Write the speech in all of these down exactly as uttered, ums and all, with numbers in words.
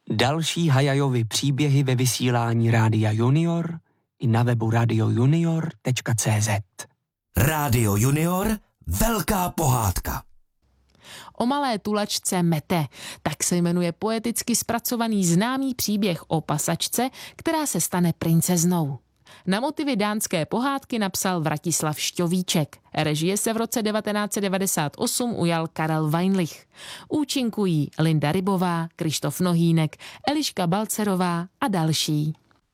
Další Hayayovy příběhy ve vysílání Rádia Junior i na webu radio junior tečka cé zet. Rádio Junior, velká pohádka. O malé tulačce Mete, tak se jmenuje poeticky zpracovaný známý příběh o pasačce, která se stane princeznou. Na motivy dánské pohádky napsal Vratislav Šťovíček. Režie se v roce devatenáct set devadesát osm ujal Karel Weinlich. Účinkují Linda Rybová, Krištof Nohýnek, Eliška Balcerová a další.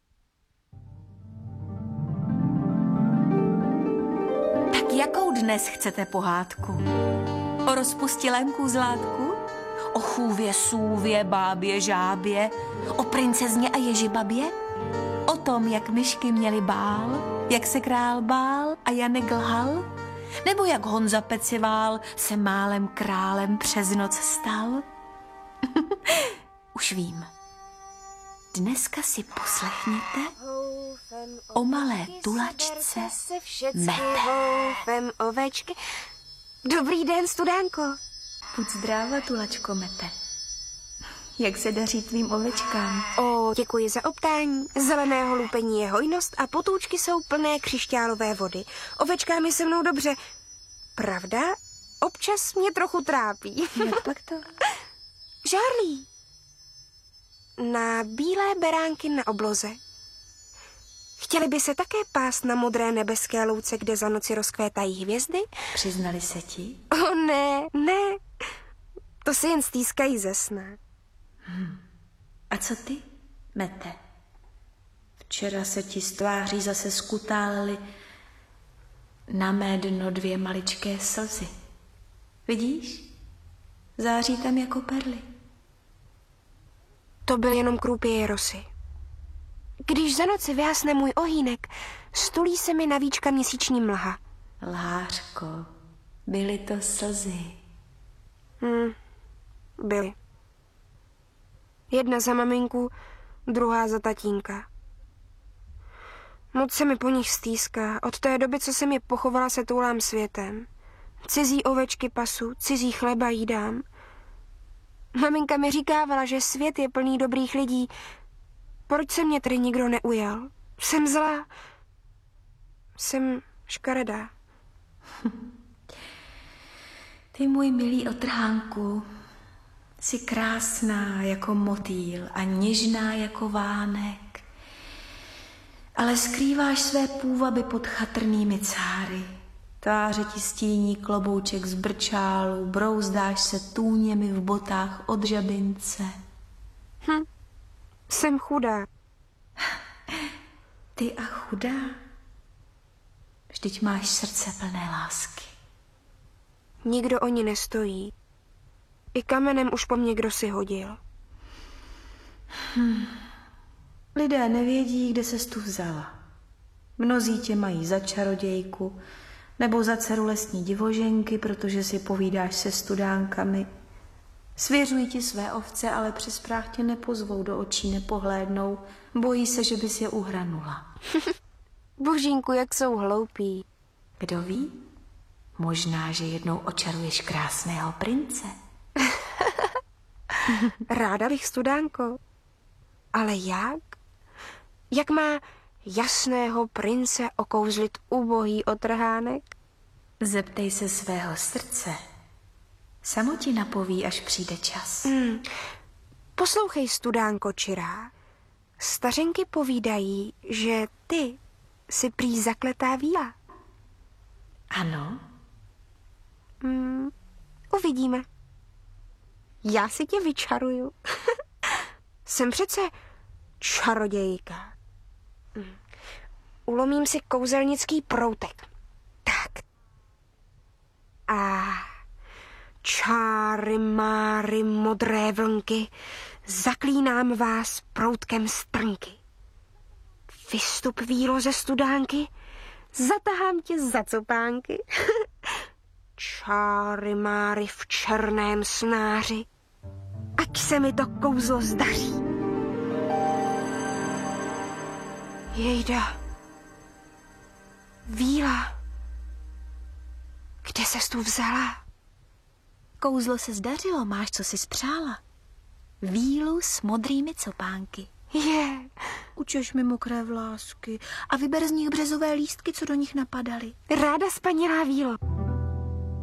Tak jakou dnes chcete pohádku? O rozpustilém kůzlátku? O chůvě, sůvě, bábě, žábě? O princezně a ježibabě? O tom, jak myšky měly bál? Jak se král bál a Janek lhal? Nebo jak Honza Pecivál se málem králem přes noc stal? Už vím. Dneska si poslechněte o malé tulačce Mete. Houfem ovečky. Dobrý den, studánko. Buď zdráva, tulačko Mete. Jak se daří tvým ovečkám? O, děkuji za optání. Zeleného lupení je hojnost a potůčky jsou plné křišťálové vody. Ovečkám je se mnou dobře. Pravda? Občas mě trochu trápí. Jak pak to? Žárlí. Na bílé beránky na obloze. Chtěli by se také pást na modré nebeské louce, kde za noci rozkvétají hvězdy? Přiznali se ti? O ne, ne. To si jen stýskají ze sna. Hmm. A co ty, Mete? Včera se ti z tváří zase skutálely na mé dno dvě maličké slzy. Vidíš? Září tam jako perly. To byl jenom krůpěje rosy. Když za noci vyhasne můj ohýnek, stulí se mi na víčka měsíční mlha. Lhářko, byly to slzy. Hmm, byly. Jedna za maminku, druhá za tatínka. Moc se mi po nich stýská. Od té doby, co jsem je pochovala, se toulám světem. Cizí ovečky pasu, cizí chleba jídám. Maminka mi říkávala, že svět je plný dobrých lidí. Proč se mě tedy nikdo neujal? Jsem zlá. Jsem škaredá. Ty, můj milý otrhánku, jsi krásná jako motýl a něžná jako vánek, ale skrýváš své půvaby pod chatrnými cáry. Tváře ti stíní klobouček z brčálu, brouzdáš se tůněmi v botách od žabince. Hm, jsem chudá. Ty a chudá? Vždyť máš srdce plné lásky. Nikdo o ní nestojí. I kamenem už po mně kdo si hodil. Hm. Lidé nevědí, kde ses tu vzala. Mnozí tě mají za čarodějku nebo za dceru lesní divoženky, protože si povídáš se studánkami. Svěřují ti své ovce, ale při sprách tě nepozvou, do očí nepohlédnou. Bojí se, že bys je uhranula. Božínku, jak jsou hloupí. Kdo ví? Možná, že jednou očaruješ krásného prince. Ráda bych, studánko. Ale jak? Jak má jasného prince okouzlit ubohý otrhánek? Zeptej se svého srdce. Samo ti napoví, až přijde čas. Hmm. Poslouchej, studánko čirá. Stařenky povídají, že ty jsi prý zakletá víla. Ano. Hmm. Uvidíme. Já si tě vyčaruju. Jsem přece čarodějka. Hmm. Ulomím si kouzelnický proutek. Tak. A čáry máry modré vlnky, zaklínám vás proutkem strnky. Vystup vílo ze studánky, zatahám tě za copánky. Čáry máry v černém snáři, ať se mi to kouzlo zdaří. Jejda, víla, kde ses tu vzala? Kouzlo se zdařilo, máš, co si spřála. vílu s modrými copánky. Je, Učeš mi mokré vlásky a vyber z nich březové lístky, co do nich napadaly. ráda spanilá vílo.